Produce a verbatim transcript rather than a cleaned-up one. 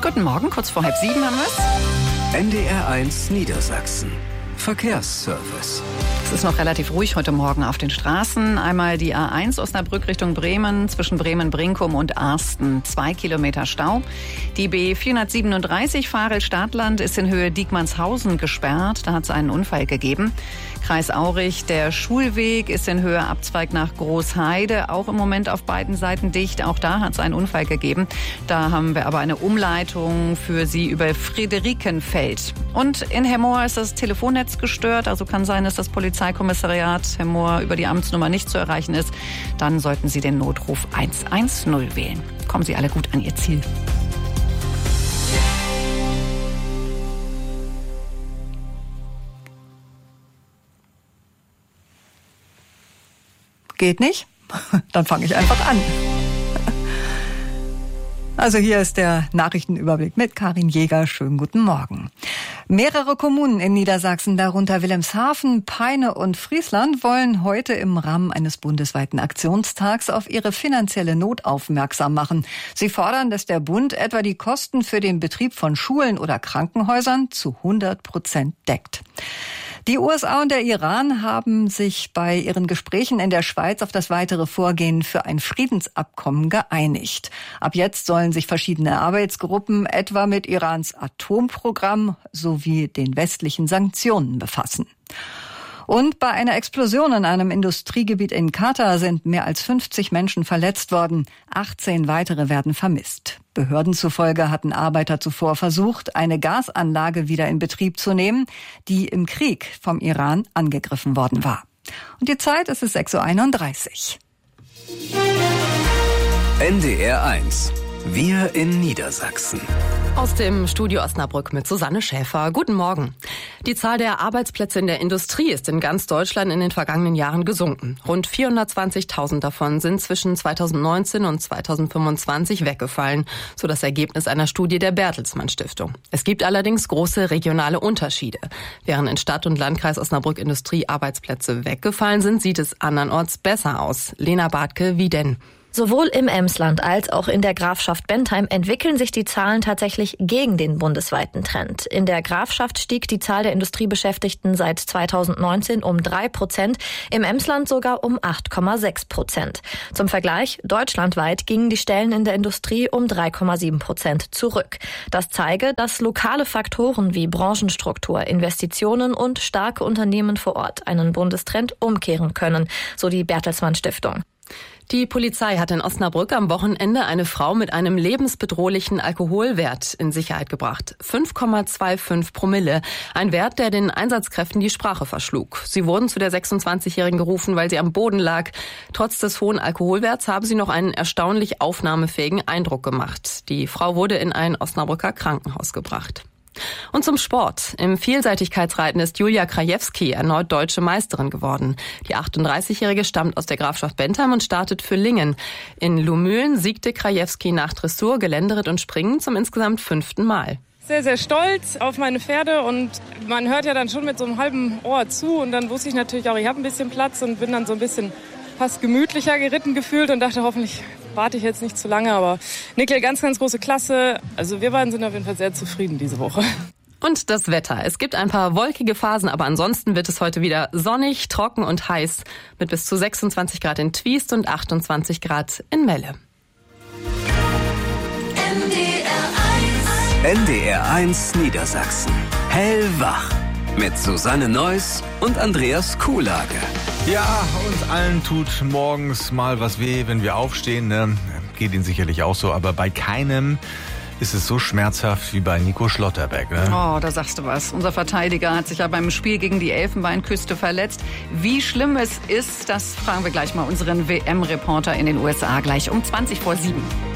Guten Morgen, kurz vor halb sieben haben wir's. N D R eins Niedersachsen. Verkehrsservice. Es ist noch relativ ruhig heute Morgen auf den Straßen. Einmal die A eins Osnabrück Richtung Bremen, zwischen Bremen-Brinkum und Arsten. Zwei Kilometer Stau. Die B vierhundertsiebenunddreißig Farel-Stadtland ist in Höhe Diekmannshausen gesperrt. Da hat es einen Unfall gegeben. Kreis Aurich, der Schulweg ist in Höhe Abzweig nach Großheide. Auch im Moment auf beiden Seiten dicht. Auch da hat es einen Unfall gegeben. Da haben wir aber eine Umleitung für Sie über Friederikenfeld. Und in Hemmoor ist das Telefonnetz gestört. Also kann sein, dass das Polizeikommissariat Hemmoor über die Amtsnummer nicht zu erreichen ist. Dann sollten Sie den Notruf eins eins null wählen. Kommen Sie alle gut an Ihr Ziel. Geht nicht? Dann fange ich einfach an. Also hier ist der Nachrichtenüberblick mit Karin Jäger. Schönen guten Morgen. Mehrere Kommunen in Niedersachsen, darunter Wilhelmshaven, Peine und Friesland, wollen heute im Rahmen eines bundesweiten Aktionstags auf ihre finanzielle Not aufmerksam machen. Sie fordern, dass der Bund etwa die Kosten für den Betrieb von Schulen oder Krankenhäusern zu hundert Prozent deckt. Die U S A und der Iran haben sich bei ihren Gesprächen in der Schweiz auf das weitere Vorgehen für ein Friedensabkommen geeinigt. Ab jetzt sollen sich verschiedene Arbeitsgruppen etwa mit Irans Atomprogramm sowie den westlichen Sanktionen befassen. Und bei einer Explosion in einem Industriegebiet in Katar sind mehr als fünfzig Menschen verletzt worden. achtzehn weitere werden vermisst. Behörden zufolge hatten Arbeiter zuvor versucht, eine Gasanlage wieder in Betrieb zu nehmen, die im Krieg vom Iran angegriffen worden war. Und die Zeit ist es sechs Uhr einunddreißig. N D R eins. Wir in Niedersachsen. Aus dem Studio Osnabrück mit Susanne Schäfer. Guten Morgen. Die Zahl der Arbeitsplätze in der Industrie ist in ganz Deutschland in den vergangenen Jahren gesunken. Rund vierhundertzwanzigtausend davon sind zwischen zweitausendneunzehn und zweitausendfünfundzwanzig weggefallen, so das Ergebnis einer Studie der Bertelsmann Stiftung. Es gibt allerdings große regionale Unterschiede. Während in Stadt und Landkreis Osnabrück Industriearbeitsplätze weggefallen sind, sieht es andernorts besser aus. Lena Bartke, wie denn? Sowohl im Emsland als auch in der Grafschaft Bentheim entwickeln sich die Zahlen tatsächlich gegen den bundesweiten Trend. In der Grafschaft stieg die Zahl der Industriebeschäftigten seit zweitausendneunzehn um drei Prozent, im Emsland sogar um acht Komma sechs Prozent. Zum Vergleich, deutschlandweit gingen die Stellen in der Industrie um drei Komma sieben Prozent zurück. Das zeige, dass lokale Faktoren wie Branchenstruktur, Investitionen und starke Unternehmen vor Ort einen Bundestrend umkehren können, so die Bertelsmann Stiftung. Die Polizei hat in Osnabrück am Wochenende eine Frau mit einem lebensbedrohlichen Alkoholwert in Sicherheit gebracht. fünf Komma fünfundzwanzig Promille. Ein Wert, der den Einsatzkräften die Sprache verschlug. Sie wurden zu der sechsundzwanzigjährigen gerufen, weil sie am Boden lag. Trotz des hohen Alkoholwerts haben sie noch einen erstaunlich aufnahmefähigen Eindruck gemacht. Die Frau wurde in ein Osnabrücker Krankenhaus gebracht. Und zum Sport. Im Vielseitigkeitsreiten ist Julia Krajewski erneut deutsche Meisterin geworden. Die achtunddreißigjährige stammt aus der Grafschaft Bentheim und startet für Lingen. In Lumülen siegte Krajewski nach Dressur, Geländeritt und Springen zum insgesamt fünften Mal. Sehr, sehr stolz auf meine Pferde und man hört ja dann schon mit so einem halben Ohr zu und dann wusste ich natürlich auch, ich habe ein bisschen Platz und bin dann so ein bisschen fast gemütlicher geritten gefühlt und dachte, hoffentlich warte ich jetzt nicht zu lange, aber Nickel, ganz, ganz große Klasse. Also wir beiden sind auf jeden Fall sehr zufrieden diese Woche. Und das Wetter. Es gibt ein paar wolkige Phasen, aber ansonsten wird es heute wieder sonnig, trocken und heiß mit bis zu sechsundzwanzig Grad in Twiest und achtundzwanzig Grad in Melle. N D R eins. N D R eins Niedersachsen. Hellwach. Mit Susanne Neuss und Andreas Kuhlage. Ja, uns allen tut morgens mal was weh, wenn wir aufstehen. Ne? Geht Ihnen sicherlich auch so, aber bei keinem ist es so schmerzhaft wie bei Nico Schlotterbeck. Ne? Oh, da sagst du was. Unser Verteidiger hat sich ja beim Spiel gegen die Elfenbeinküste verletzt. Wie schlimm es ist, das fragen wir gleich mal unseren W M-Reporter in den U S A gleich um zwanzig vor sieben.